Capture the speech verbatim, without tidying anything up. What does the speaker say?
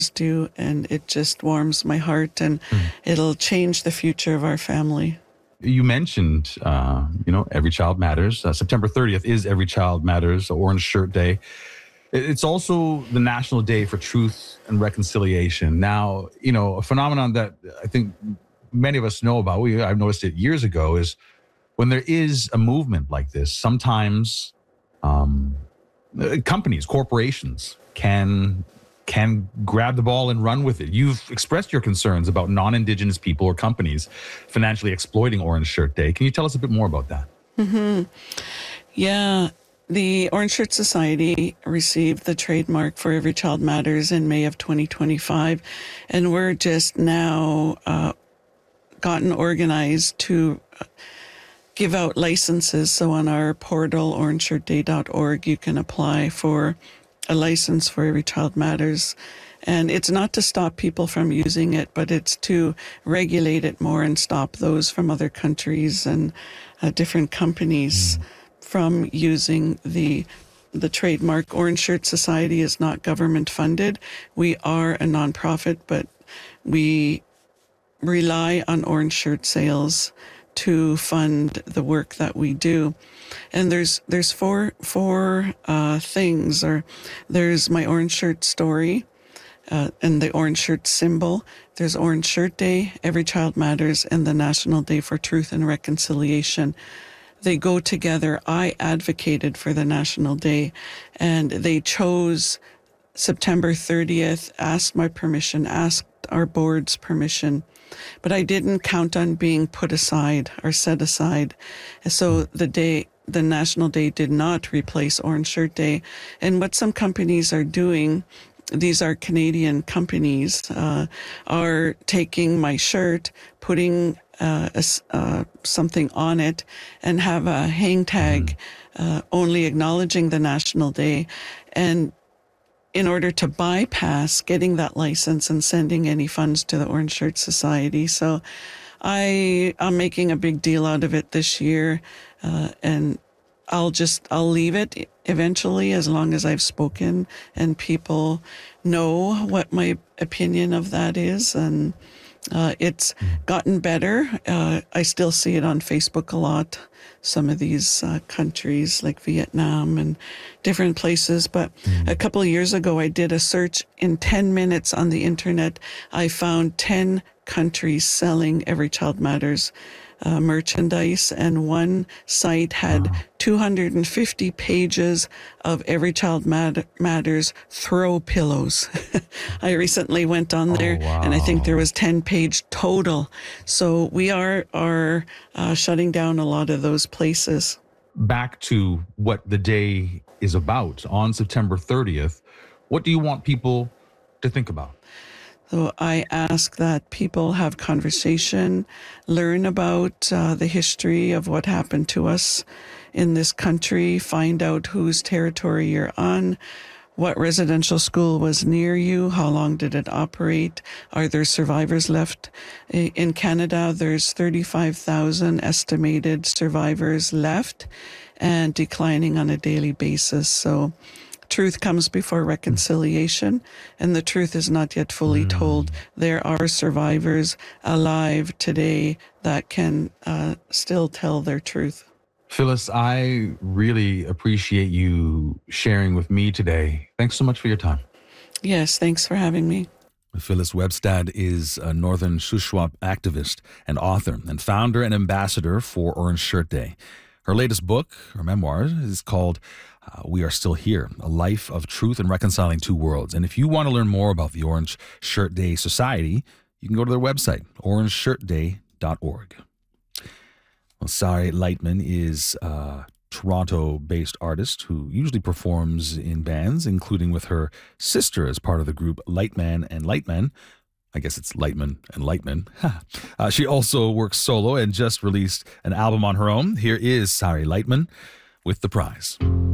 do, and it just warms my heart, and mm. it'll change the future of our family. You mentioned, uh, you know, Every Child Matters. Uh, September thirtieth is Every Child Matters, Orange Shirt Day. It's also the National Day for Truth and Reconciliation. Now, you know, a phenomenon that I think many of us know about, we, I've noticed it years ago, is when there is a movement like this, sometimes um, companies, corporations can can grab the ball and run with it. You've expressed your concerns about non-Indigenous people or companies financially exploiting Orange Shirt Day. Can you tell us a bit more about that? Mm-hmm. Yeah. The Orange Shirt Society received the trademark for Every Child Matters in May of twenty twenty-five, and we're just now uh, gotten organized to give out licenses. So on our portal, orange shirt day dot org, you can apply for a license for Every Child Matters. And it's not to stop people from using it, but it's to regulate it more and stop those from other countries and uh, different companies mm. from using the the trademark. Orange Shirt Society is not government funded. We are a nonprofit, but we rely on orange shirt sales to fund the work that we do. And there's there's four four uh, things. Or there's my orange shirt story, uh, and the orange shirt symbol. There's Orange Shirt Day, Every Child Matters, and the National Day for Truth and Reconciliation. They go together. I advocated for the National Day, and they chose September thirtieth, asked my permission, asked our board's permission. But I didn't count on being put aside or set aside. So the day, the National Day did not replace Orange Shirt Day. And what some companies are doing, these are Canadian companies, uh, are taking my shirt, putting uh, a, uh, something on it, and have a hang tag uh, only acknowledging the National Day. And in order to bypass getting that license and sending any funds to the Orange Shirt Society. So I, I'm making a big deal out of it this year, uh, and I'll just, I'll leave it eventually as long as I've spoken and people know what my opinion of that is. And uh, it's gotten better. Uh, I still see it on Facebook a lot. Some of these uh, countries like Vietnam and different places. But mm. a couple of years ago, I did a search in ten minutes on the internet. I found ten countries selling Every Child Matters uh, merchandise, and one site had wow. two hundred fifty pages of Every Child Mat- Matters throw pillows. I recently went on there, oh, wow. and I think there was ten page total. So we are are uh, shutting down a lot of those places. Back to what the day is about on September thirtieth, what do you want people to think about? So I ask that people have conversation, learn about uh, the history of what happened to us in this country, find out whose territory you're on, what residential school was near you, how long did it operate, are there survivors left? In Canada, there's thirty-five thousand estimated survivors left and declining on a daily basis. So truth comes before reconciliation, and the truth is not yet fully mm. told. There are survivors alive today that can uh, still tell their truth. Phyllis, I really appreciate you sharing with me today. Thanks so much for your time. Yes, thanks for having me. Phyllis Webstad is a Northern Shuswap activist and author and founder and ambassador for Orange Shirt Day. Her latest book, her memoir, is called uh, We Are Still Here, A Life of Truth and Reconciling Two Worlds. And if you want to learn more about the Orange Shirt Day Society, you can go to their website, orange shirt day dot org. Well, Sari Lightman is a Toronto-based artist who usually performs in bands, including with her sister as part of the group Lightman and Lightman. I guess it's Lightman and Lightman. uh, she also works solo and just released an album on her own. Here is Sari Lightman with The Prize.